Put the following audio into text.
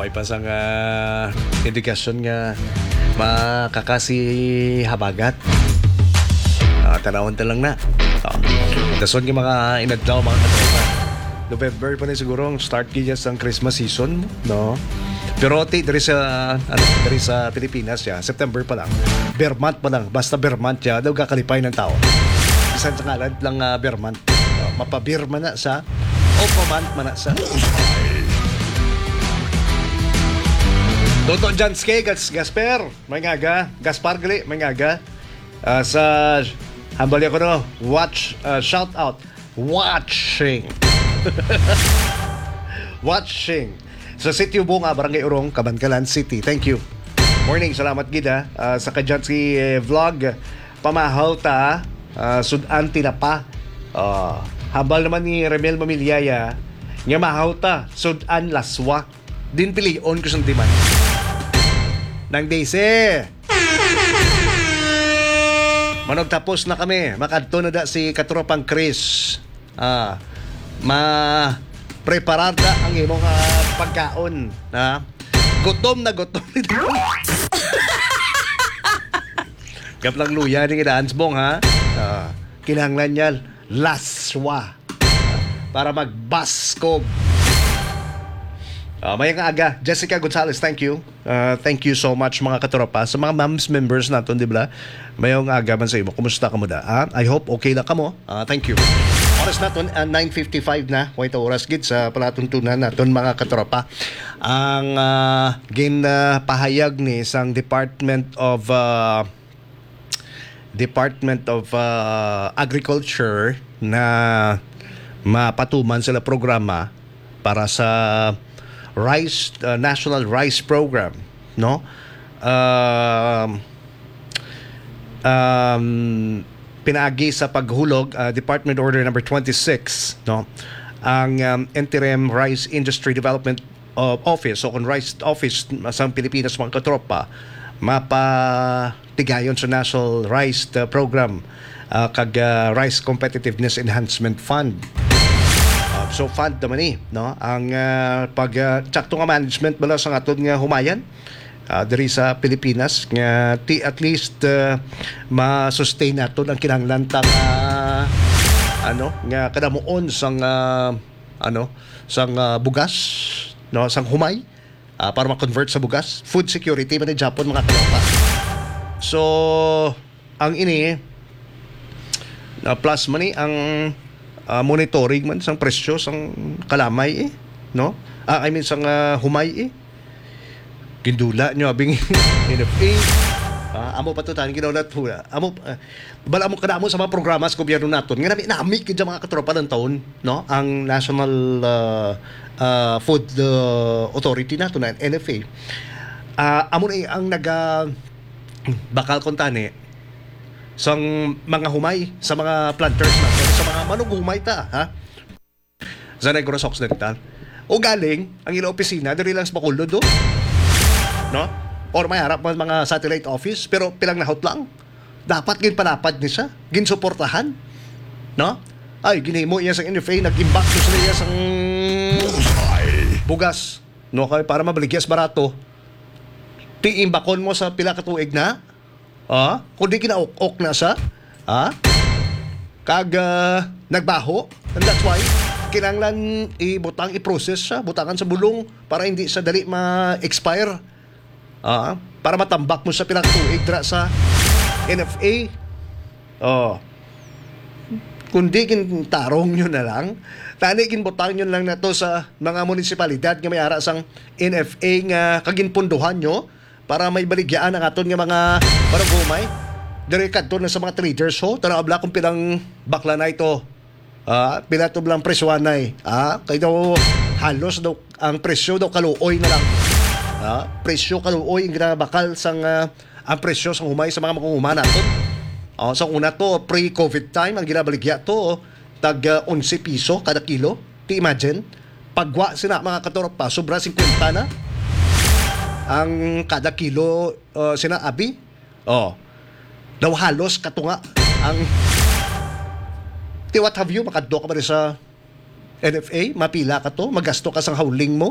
Way pa sang edukasyon nga makakasi habagat. Tanawon ta lang na. Dason nga mga inadlaw mga katropa. November pa na siguro ang start kaya sa Christmas season, no? Pero dari sa Pilipinas ya, September pa lang. Bear month pa lang. Basta bear month ya, daw kakalipay ng tao. Bisan sa kalad lang bear month. Mapabir man na sa o pamant man na sa. Toto Janske, Gasper, may ngaga. Gaspar gali, may ngaga. Sa hambali ako no, shout out. Watching. Sa City Ubong, Barangay Urong, Kabankalan City. Thank you. Morning, salamat gida. Sa Kajansi vlog, pamahaw ta, sudan tinapa. Habal naman ni Remel Mamilyaya, nga mahaw ta, sudan laswa. Din pilion ko sa timan. Nang Daisy. Manog tapos na kami. Makadto na da si Katropang Chris. Preparada ang imong pagkaon. Gutom na gutom. Kaplang luya ni Kidansbong ha. Kinahanglan niya laswa para magbaskog. Mayang aga, Jessica Gonzalez, thank you. Thank you so much mga katropa. Sa mga moms members natin, di ba? Mayang aga man sa imo. Kumusta ka mo da? I hope okay na ka mo. Thank you. Oras natin, 9:55 na. Wait, oras gid sa palatuntunan natin mga katropa. Ang pahayag ni isang Department of Agriculture na mapatuman sila programa para sa National Rice Program, no? Pinaagi sa paghulog Department Order number 26, no? Ang Interim Rice Industry Development Office o Rice Office sa Pilipinas mga katropa mapatigayon sa National Rice Program kag Rice Competitiveness Enhancement Fund. So fund naman no? Ang pag-tsakto nga management bala sa aton nga humayan diri sa Pilipinas nga at least ma-sustain nato ang kinahanglan ta nga kadamuon sang bugas, no, sang humay para ma-convert sa bugas. Food security man ni Japon mga kalopa. So ang ini plus man ang monitoring man sang presyo sang kalamay no? I mean sang humay Gindula nyo abing NFA. Amo pa to tani ginawlat hula. Bala mo kada mo sa mga programa sa gobyerno naton. Nga nami kid mga katropa ng taon, no? Ang National Food Authority nato na NFA. Amo na ang bakal kontane sang mga humay sa mga planters nato, sa mga manugumay ta, ha? Sa Negros Occidental. O galing ang ila opisina diri lang sa Bacolod do. No? Or may harap mga satellite office pero pilang nahot lang. Dapat ginpanapad ni siya, ginsuportahan. No? Ay ginhimo iya sang NFA nag-imbak to sa iya sang bugas. No kay para mabaligyas barato. Tiimbakon mo sa pila ka tuig na. Kundi kinaok na sa kag nagbaho. And that's why kinahanglan i-process siya, butangan sa bulong para hindi sa dali ma-expire. Para matambak mo sa pilang tuig dra sa NFA. Kundi tarong nyo na lang. Tani ginbutang nyo lang na to sa mga munisipalidad nga may ara sang NFA nga kaginpunduhan nyo para may baligyaan ang aton nga mga barangumay. Dire kadto na sa mga traders ho. Tanaw abla kung pilang bakla na ito. Pila to blang preswanay. Kay daw halos daw ang presyo daw kaluoy na lang. Presyo kaluoy ang ginabakal sang ang presyo sang humay sa mga makunguma natin. Sa una to, pre-COVID time, ang ginabaligya to, tag 11 piso kada kilo. Imagine, pagwa sina mga katropa, sobra 50 na. Ang kada kilo sina abi. Daw halos katunga ang what have you, makadto ka ba rin sa NFA, mapila ka to, magasto ka sang hauling mo.